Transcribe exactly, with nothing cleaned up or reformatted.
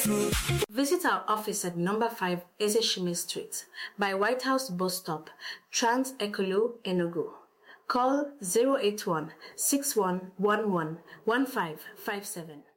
Visit our office at number five Ezeshimi Street by White House Bus Stop, Trans Ekolo, Enugu. Call zero eight one, six one one one, one five five seven.